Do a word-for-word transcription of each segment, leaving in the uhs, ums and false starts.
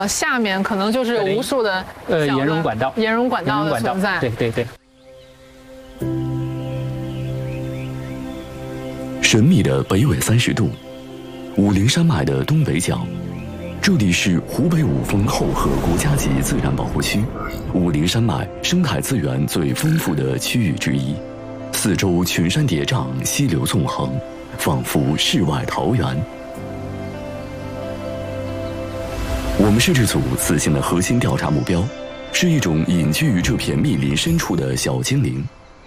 下面可能就是有无数的呃盐溶管道， 盐溶管道的存在。 对对对。 神秘的北纬三十度，武陵山脉的东北角，这里是湖北五峰后河国家级自然保护区，武陵山脉生态资源最丰富的区域之一。四周群山叠嶂，溪流纵横，仿佛世外桃源。我们摄制组此行的核心调查目标，是一种隐居于这片密林深处的小精灵。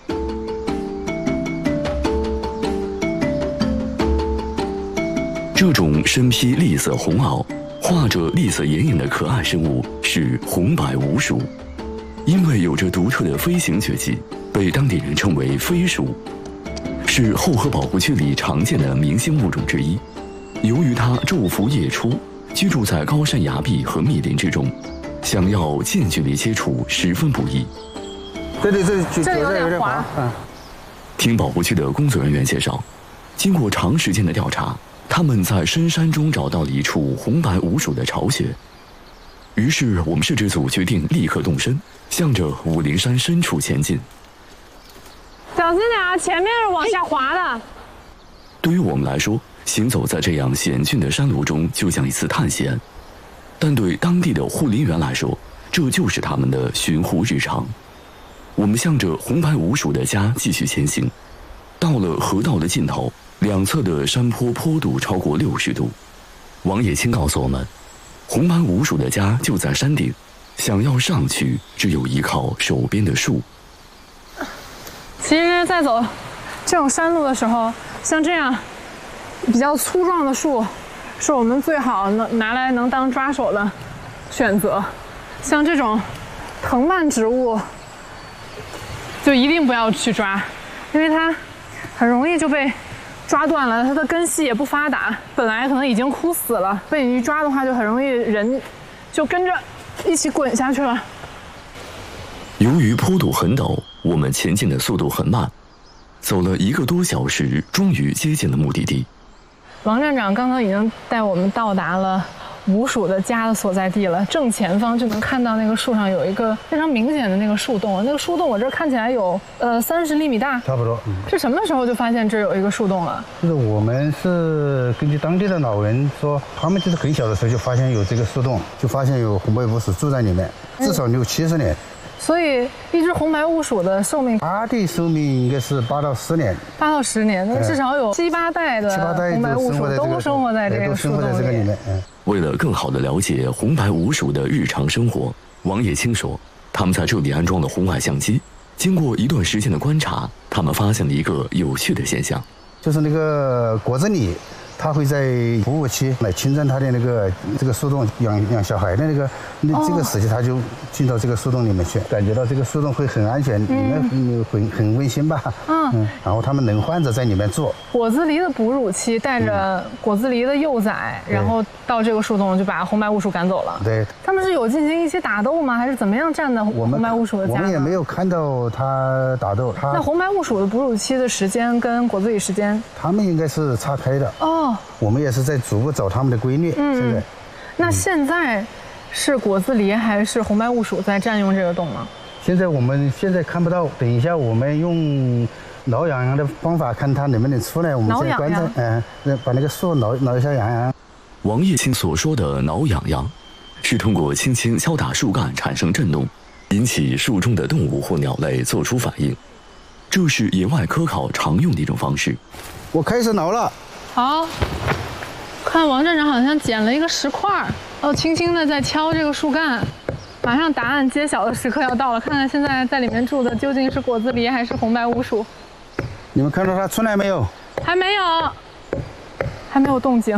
这种身披栗色红袄、画着栗色眼影的可爱生物是红白鼯鼠，因为有着独特的飞行绝技，被当地人称为飞鼠，是后河保护区里常见的明星物种之一。由于它昼伏夜出，居住在高山崖壁和密林之中，想要近距离接触十分不易。 对对对， 这有点滑。 嗯。 听保护区的工作人员介绍，经过长时间的调查，他们在深山中找到了一处红白鼯鼠的巢穴。于是，我们摄制组决定立刻动身，向着武陵山深处前进。 小心点啊，前面是往下滑的。 对于我们来说，行走在这样险峻的山路中，就像一次探险；但对当地的护林员来说，这就是他们的巡护日常。我们向着红白鼯鼠的家继续前行，到了河道的尽头，两侧的山坡坡度超过六十度。王野青告诉我们，红白鼯鼠的家就在山顶，想要上去，只有依靠手边的树。 其实，在走这种山路的时候，像这样比较粗壮的树，是我们最好能拿来能当抓手的选择。像这种藤蔓植物，就一定不要去抓，因为它很容易就被抓断了，它的根系也不发达，本来可能已经枯死了，被你一抓的话，就很容易人就跟着一起滚下去了。 由于坡度很陡，我们前进的速度很慢，走了一个多小时，终于接近了目的地。 王站长刚刚已经带我们到达了鼯鼠的家的所在地了，正前方就能看到那个树上有一个非常明显的那个树洞，那个树洞我这看起来有呃三十厘米大， 差不多。嗯、 是什么时候就发现这有一个树洞了？ 就是我们是根据当地的老人说，他们就是很小的时候就发现有这个树洞，就发现有红白鼯鼠住在里面，至少六七十年。 所以一只红白鼯鼠的寿命， 它的寿命应该是八到十年， 八到十年，那至少有七八代的红白鼯鼠都生活在这个树洞里面。 为了更好地了解红白鼯鼠的日常生活，王野青说，他们在这里安装了红外相机。经过一段时间的观察，他们发现了一个有趣的现象， 就是那个果子狸，它会在哺乳期来侵占它的那个这个树洞，养养小孩的那个那这个时期，它就进到这个树洞里面去，感觉到这个树洞会很安全，里面很很温馨吧。嗯嗯，然后他们能患者在里面住。 果子狸的哺乳期带着果子狸的幼崽，嗯、然后到这个树洞就把红白鼯鼠赶走了。 对， 他们是有进行一些打斗吗？还是怎么样占的红白鼯鼠的家？ 我们也没有看到它打斗。它那红白鼯鼠的哺乳期的时间跟果子狸时间， 它们应该是岔开的。 哦， 我们也是在逐步找它们的规律。嗯，现在， 那现在是果子狸还是红白鼯鼠在占用这个洞吗？ 现在我们现在看不到，等一下我们用挠痒痒的方法看它能不能出来。我们现在观察，嗯、呃，把那个树挠挠一下痒痒。 王叶青所说的挠痒痒，是通过轻轻敲打树干产生震动，引起树中的动物或鸟类做出反应。这是野外科考常用的一种方式。 我开始挠了。 好，看王站长好像捡了一个石块，哦，轻轻的在敲这个树干。马上答案揭晓的时刻要到了，看看现在在里面住的究竟是果子狸还是红白鼯鼠。 你们看到它出来没有？ 还没有，还没有动静。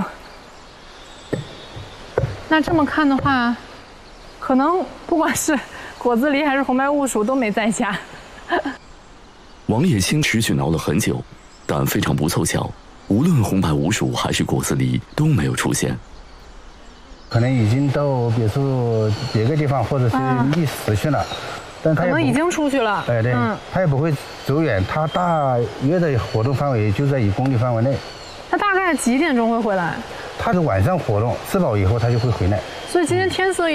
那这么看的话，可能不管是果子狸还是红白鼯鼠都没在家。 王叶青持续挠了很久，但非常不凑巧，无论红白鼯鼠还是果子狸都没有出现。 可能已经到别处别个地方，或者是觅食去了，嗯、但它可能已经出去了。 哎，对，嗯、它也不会走远，它大约的活动范围就在一公里范围内。 它大概几点钟会回来？ 它是晚上活动，吃饱以后它就会回来。 所以今天天色一